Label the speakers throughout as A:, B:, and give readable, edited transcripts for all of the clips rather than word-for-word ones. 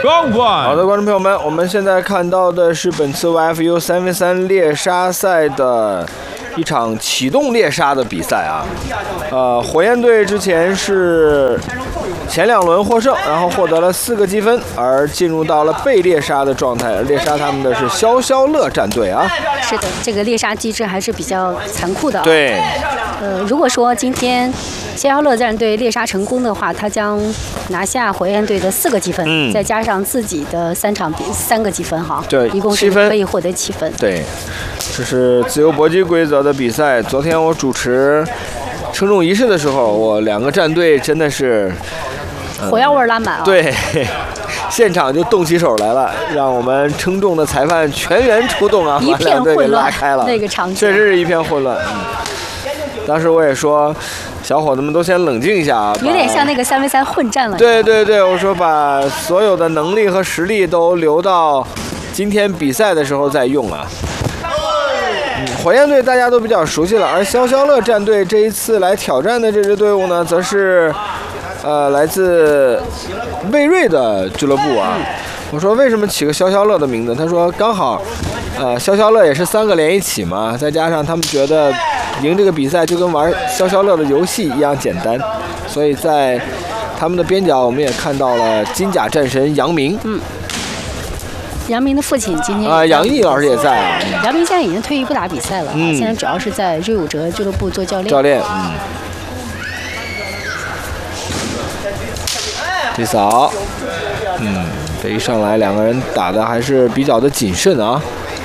A: 双冠。
B: 好的，观众朋友们，我们现在看到的是本次 YFU 3v3猎杀赛的一场启动猎杀的比赛啊。火焰队之前是前2轮获胜，然后获得了4个积分，而进入到了被猎杀的状态。猎杀他们的是消消乐战队啊。
C: 是的，这个猎杀机制还是比较残酷的。
B: 对。
C: 如果说今天消消乐战队猎杀成功的话，他将拿下火焰队的4个积分，再加上自己的3个积分哈，
B: 对，
C: 一共是可以获得7分。
B: 对，这是自由搏击规则的比赛。昨天我主持称重仪式的时候，我2个战队真的是
C: 火药味拉满啊！
B: 对，现场就动起手来了，让我们称重的裁判全员出动啊，
C: 一片混乱，
B: 拉开了。
C: 那个场景
B: 确实是一片混乱。当时我也说，小伙子们都先冷静一下啊，
C: 有点像那个3v3混战了。
B: 对对对，我说把所有的能力和实力都留到今天比赛的时候再用啊。火焰队大家都比较熟悉了，而消消乐战队这一次来挑战的这支队伍呢，则是来自魏瑞的俱乐部啊。我说为什么起个消消乐的名字？他说刚好，消消乐也是3个连一起嘛，再加上他们觉得赢这个比赛就跟玩消消乐的游戏一样简单，所以在他们的边角我们也看到了金甲战神杨明。
C: 杨明的父亲今天
B: 杨毅老师也在啊。
C: 杨明现在已经退役不打比赛了，现在主要是在瑞武哲俱乐部做教练。
B: 这扫，这一上来2个人打的还是比较的谨慎啊。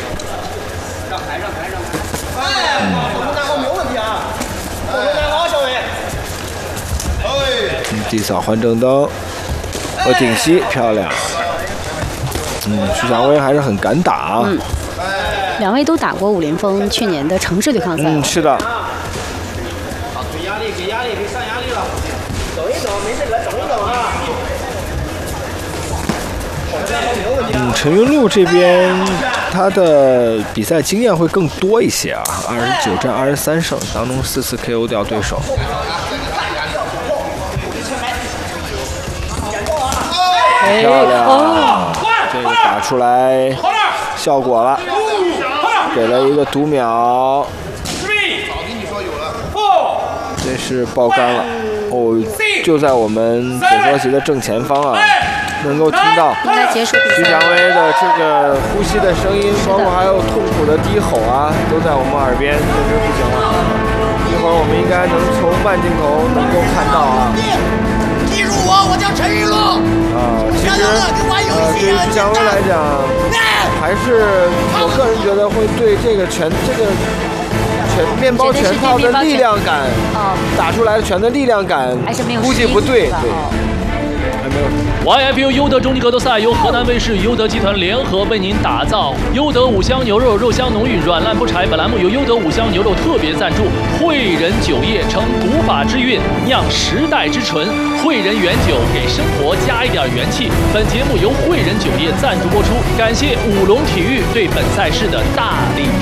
B: 地扫换正灯，顶膝漂亮。徐祥威还是很敢打啊。
C: 2位都打过武林风去年的城市对抗赛。
B: 是的。
D: 给压力，给压力，给上压力了。走一走，没事的，走一走啊。
B: 陈云路这边他的比赛经验会更多一些啊，29战23胜，当中4次 KO 掉对手。漂亮，这个打出来效果了，给了一个读秒，这是爆杆了就在我们解说席的正前方啊，能够听到徐祥威的这个呼吸的声音，包括还有痛苦的低吼啊，都在我们耳边，确实不行了。一会儿我们应该能从慢镜头能够看到啊。
E: 记住我叫陈玉露。
B: 其实对于徐祥威来讲，还是我个人觉得会对这个面包拳套的力量感，打出来的拳的力量感，估计不对，还没有。
F: YFU 优德终极格斗赛由河南卫视与优德集团联合为您打造，优德5香牛肉，肉香浓郁，软烂不柴。本栏目由优德5香牛肉特别赞助，汇仁酒业承古法之韵，酿时代之醇，汇仁原酒给生活加一点元气。本节目由汇仁酒业赞助播出，感谢五龙体育对本赛事的大力支持。